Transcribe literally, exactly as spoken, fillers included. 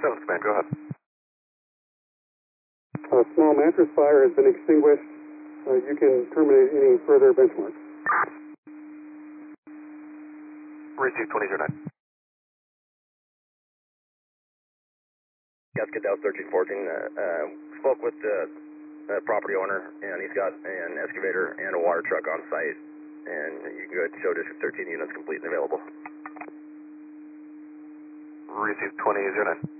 seventh Command, go ahead. A small mattress fire has been extinguished. Uh, you can terminate any further benchmarks. Receive twenty oh nine. Yes, Cadell thirteen fourteen. Uh, uh, spoke with the uh, property owner, and he's got an excavator and a water truck on site. And you can go ahead and show District thirteen units complete and available. Receive twenty oh nine.